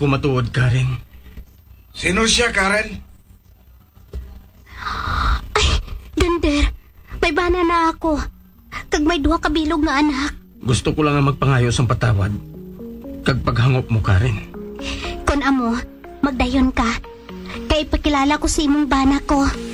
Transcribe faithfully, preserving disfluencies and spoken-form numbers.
ako matuod, Karen. Sino siya, Karen? Ay, Dander, may bana na ako. Kag may duha ka bilog nga anak. Gusto ko lang nga magpangayo sa patawad. Kag paghangop mo, Karen. Kun amo, magdayon ka. Kay ipakilala ko sa imong bana ko.